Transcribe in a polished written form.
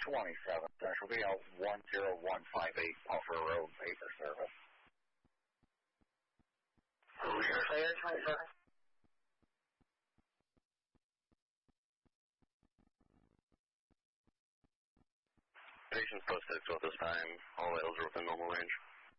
Central VL 10158, Puffer Road, paper service. Air 27. Patient's posted at this time. All vitals are within normal range.